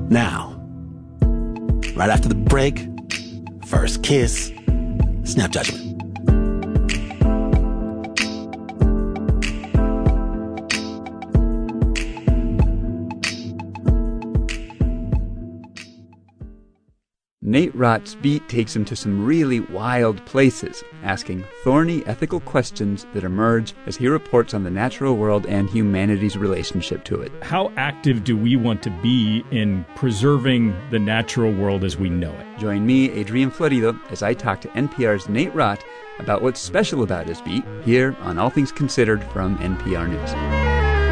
Now, right after the break, first kiss, Snap Judgment. Nate Rott's beat takes him to some really wild places, asking thorny ethical questions that emerge as he reports on the natural world and humanity's relationship to it. How active do we want to be in preserving the natural world as we know it? Join me, Adrian Florido, as I talk to NPR's Nate Rott about what's special about his beat here on All Things Considered from NPR News.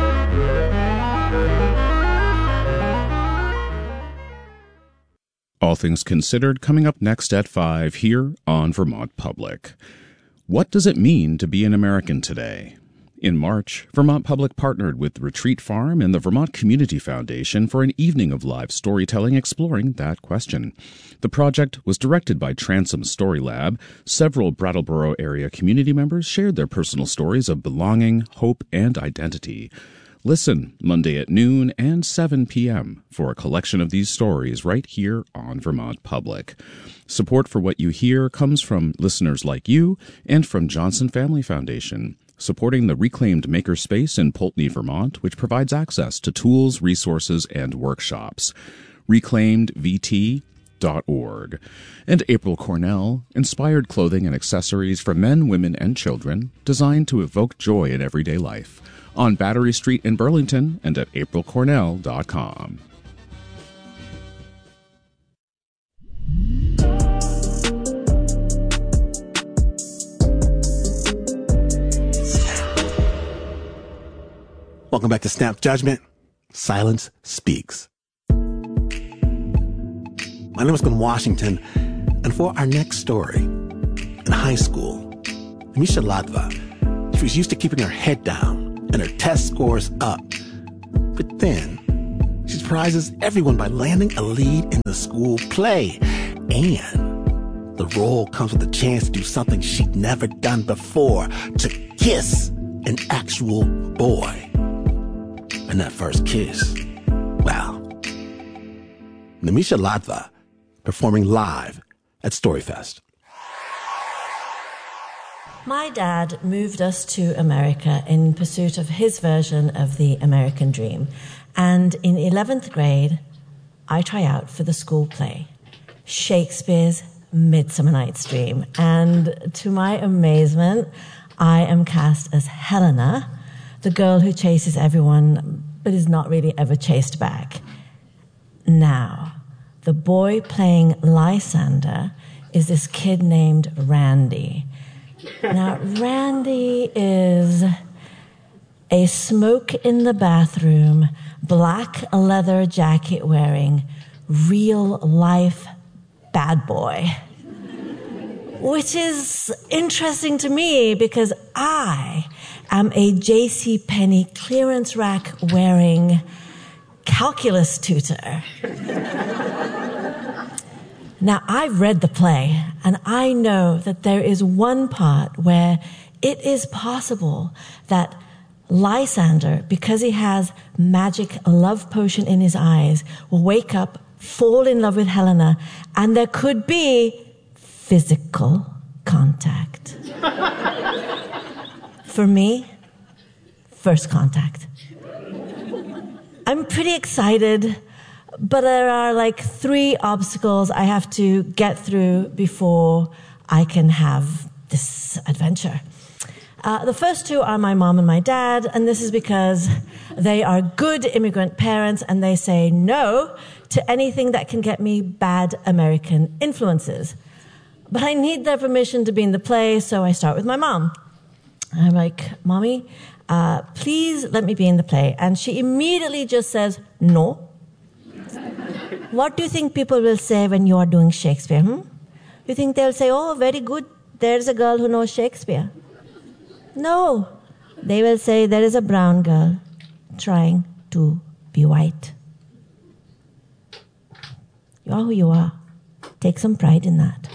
All Things Considered coming up next at 5 here on Vermont Public. What does it mean to be an American today? In March, Vermont Public partnered with Retreat Farm and the Vermont Community Foundation for an evening of live storytelling exploring that question. The project was directed by Transom Story Lab. Several Brattleboro area community members shared their personal stories of belonging, hope, and identity. Listen Monday at noon and 7 p.m. for a collection of these stories right here on Vermont Public. Support for what you hear comes from listeners like you and from Johnson Family Foundation, supporting the reclaimed makerspace in Poultney, Vermont, which provides access to tools, resources, and workshops. ReclaimedVT.org. And April Cornell, inspired clothing and accessories for men, women, and children designed to evoke joy in everyday life. On Battery Street in Burlington and at aprilcornell.com. Welcome back to Snap Judgment. Silence Speaks. My name is Glenn Washington, and for our next story, in high school, Misha Latva, she was used to keeping her head down and her test scores up. But then, she surprises everyone by landing a lead in the school play. And the role comes with a chance to do something she'd never done before, to kiss an actual boy. And that first kiss, well, Nimisha Latva performing live at Storyfest. My dad moved us to America in pursuit of his version of the American dream. And in 11th grade, I try out for the school play, Shakespeare's Midsummer Night's Dream. And to my amazement, I am cast as Helena, the girl who chases everyone but is not really ever chased back. Now, the boy playing Lysander is this kid named Randy. Now, Randy is a smoke in the bathroom, black leather jacket wearing, real life bad boy. Which is interesting to me because I am a JCPenney clearance rack wearing calculus tutor. Now, I've read the play, and I know that there is one part where it is possible that Lysander, because he has magic love potion in his eyes, will wake up, fall in love with Helena, and there could be physical contact. For me, first contact. I'm pretty excited, but there are like 3 obstacles I have to get through before I can have this adventure. The first 2 are my mom and my dad, and this is because they are good immigrant parents and they say no to anything that can get me bad American influences. But I need their permission to be in the play, so I start with my mom. I'm like, Mommy, please let me be in the play. And she immediately just says, no. What do you think people will say when you are doing Shakespeare? You think they'll say, oh, very good, there's a girl who knows Shakespeare? No. They will say, there is a brown girl trying to be white. You are who you are. Take some pride in that.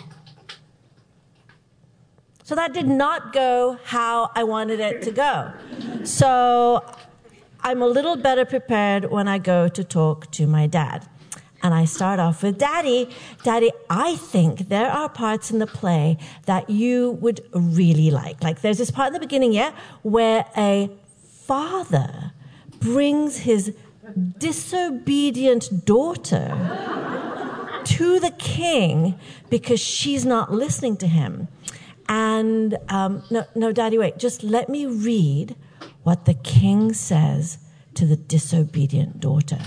So that did not go how I wanted it to go. So I'm a little better prepared when I go to talk to my dad. And I start off with, Daddy, I think there are parts in the play that you would really like. Like there's this part in the beginning, where a father brings his disobedient daughter to the king because she's not listening to him. And no, Daddy, wait, just let me read what the king says to the disobedient daughter.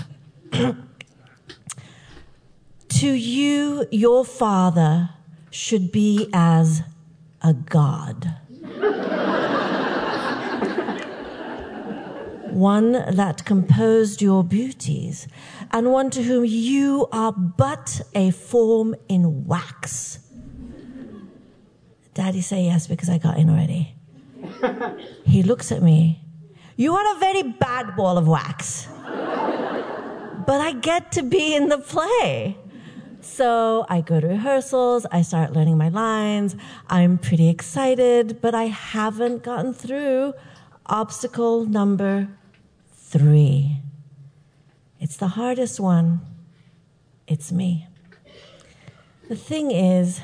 To you, your father should be as a god. One that composed your beauties, and one to whom you are but a form in wax. Daddy say yes because I got in already. He looks at me. You are a very bad ball of wax. But I get to be in the play. So I go to rehearsals, I start learning my lines, I'm pretty excited, but I haven't gotten through obstacle number 3. It's the hardest one. It's me. The thing is,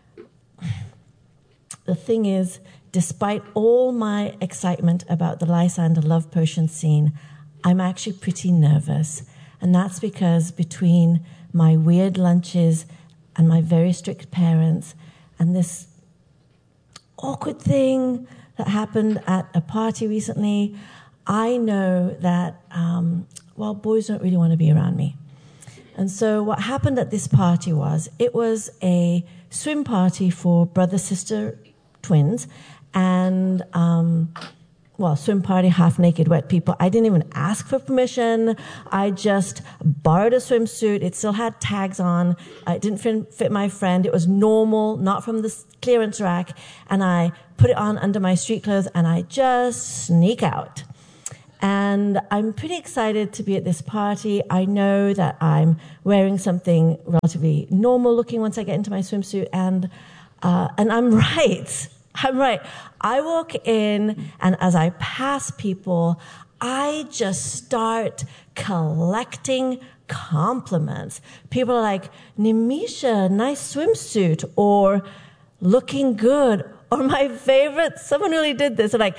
despite all my excitement about the Lysander love potion scene, I'm actually pretty nervous. And that's because between my weird lunches and my very strict parents and this awkward thing that happened at a party recently, I know that, boys don't really want to be around me. And so what happened at this party was, it was a swim party for brother-sister twins, and swim party, half-naked wet people. I didn't even ask for permission. I just borrowed a swimsuit. It still had tags on. It didn't fit my friend. It was normal, not from the clearance rack. And I put it on under my street clothes, and I just sneak out. And I'm pretty excited to be at this party. I know that I'm wearing something relatively normal looking once I get into my swimsuit, and I'm right. I'm right. I walk in, and as I pass people, I just start collecting compliments. People are like, Nimisha, nice swimsuit, or looking good, or my favorite, someone really did this, they're like,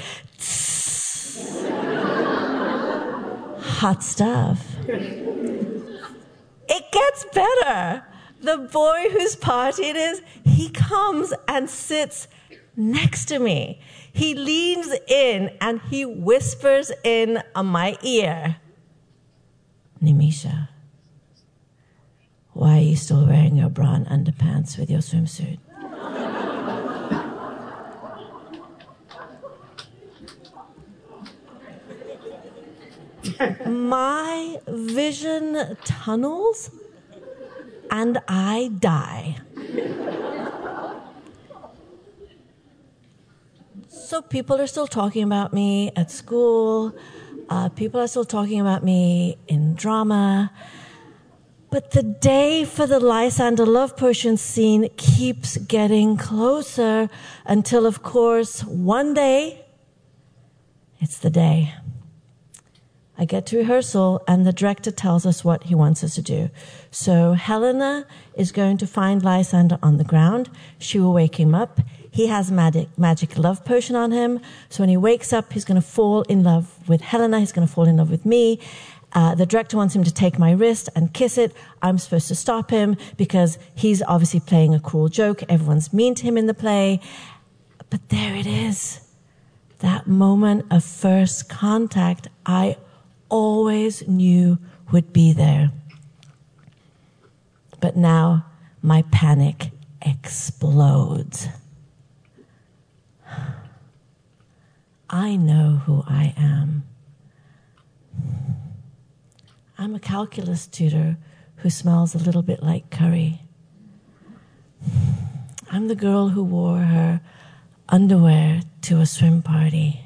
hot stuff. It gets better. The boy whose party it is, he comes and sits next to me. He leans in and he whispers in my ear, Nimisha, why are you still wearing your bra and underpants with your swimsuit? My vision tunnels and I die. So people are still talking about me at school. People are still talking about me in drama. But the day for the Lysander love potion scene keeps getting closer until, of course, one day, it's the day. I get to rehearsal and the director tells us what he wants us to do. So Helena is going to find Lysander on the ground. She will wake him up. He has magic love potion on him. So when he wakes up, he's going to fall in love with Helena. He's going to fall in love with me. The director wants him to take my wrist and kiss it. I'm supposed to stop him because he's obviously playing a cruel joke. Everyone's mean to him in the play. But there it is. That moment of first contact I always knew would be there. But now my panic explodes. I know who I am. I'm a calculus tutor who smells a little bit like curry. I'm the girl who wore her underwear to a swim party.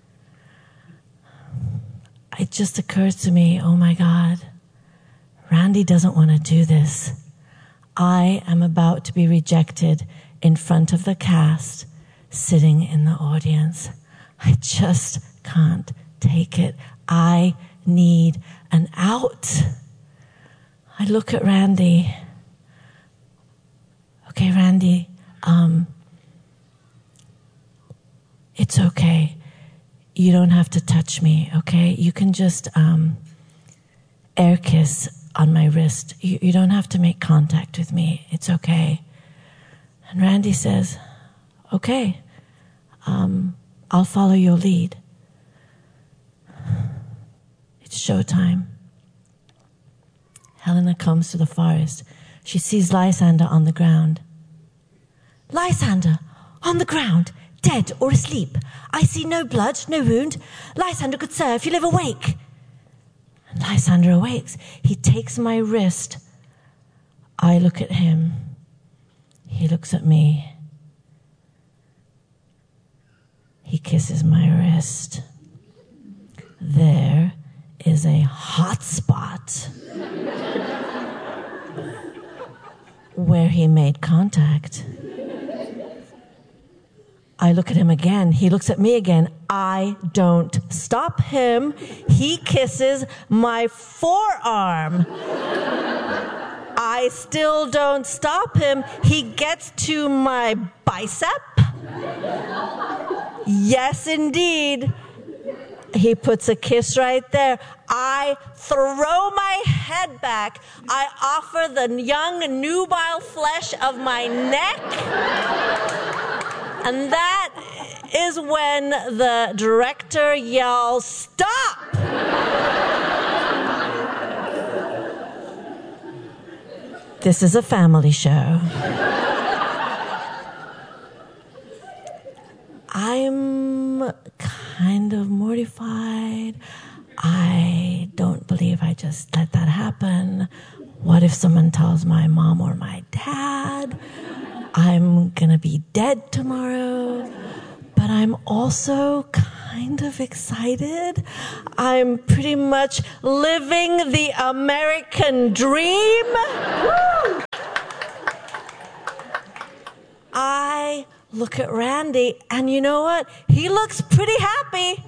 It just occurs to me, oh my God, Randy doesn't want to do this. I am about to be rejected in front of the cast, sitting in the audience. I just can't take it. I need an out. I look at Randy. Okay, Randy, it's okay. You don't have to touch me, okay? You can just air kiss on my wrist. You don't have to make contact with me. It's okay. And Randy says, okay, I'll follow your lead. It's showtime. Helena comes to the forest. She sees Lysander on the ground. Lysander, on the ground, dead or asleep. I see no blood, no wound. Lysander, good sir, if you live, awake. And Lysander awakes. He takes my wrist. I look at him. He looks at me. He kisses my wrist. There is a hot spot where he made contact. I look at him again. He looks at me again. I don't stop him. He kisses my forearm. I still don't stop him. He gets to my bicep. Yes, indeed. He puts a kiss right there. I throw my head back. I offer the young nubile flesh of my neck. And that is when the director yells, "Stop!" This is a family show. I'm kind of mortified. I don't believe I just let that happen. What if someone tells my mom or my dad? I'm gonna be dead tomorrow. But I'm also kind of excited. I'm pretty much living the American dream. Woo! I look at Randy, and you know what? He looks pretty happy.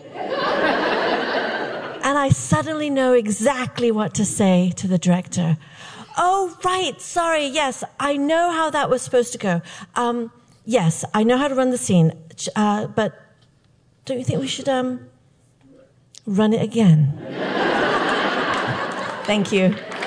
And I suddenly know exactly what to say to the director. Oh, right, sorry, yes, I know how that was supposed to go. Yes, I know how to run the scene, but don't you think we should run it again? Thank you.